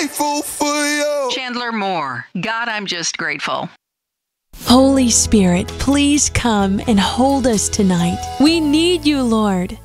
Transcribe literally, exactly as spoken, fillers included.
grateful for you. Chandler Moore, God, I'm just grateful. Holy Spirit, please come and hold us tonight. We need you, Lord.